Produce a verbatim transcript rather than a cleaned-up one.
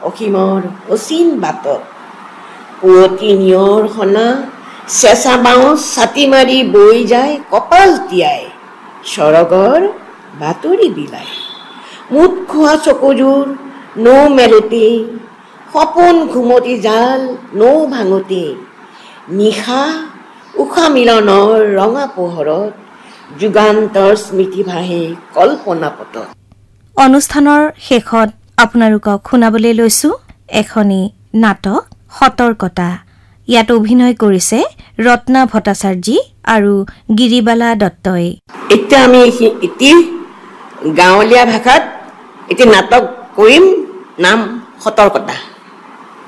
অসীমৰ অচিন বাটত পুৱতি নিয়ৰ সনা চেঁচা বাঁও ছাতি মাৰি বৈ যায় কপাল তিয়াই স্বৰগৰ বাতৰি বিলাই মুঠ খোৱা চকুযোৰ নৌ মেলোতে সপোন ঘুমতি জাল নৌ ভাঙোতে নিশা উষা মিলনৰ ৰঙা পোহৰত যুগান্তৰ স্মৃতি ভাহে কল্পনা পটত। অনুষ্ঠানৰ শেষত আপোনালোকক শুনাবলৈ লৈছো এখনি নাটক সতৰ্কতা। ইয়াত অভিনয় কৰিছে ৰত্না ভট্টাচাৰ্যী আৰু গিৰিবালা দত্তই। এতিয়া আমি এটি গাঁৱলীয়া ভাষাত এটি নাটক কৰিম, নাম সতৰ্কতা।